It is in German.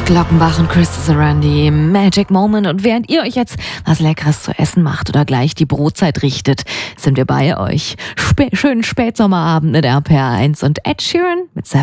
Glockenbach und Chris Sarandi, Magic Moment. Und während ihr euch jetzt was Leckeres zu essen macht oder gleich die Brotzeit richtet, sind wir bei euch. Schönen Spätsommerabend mit RPR 1 und Ed Sheeran mit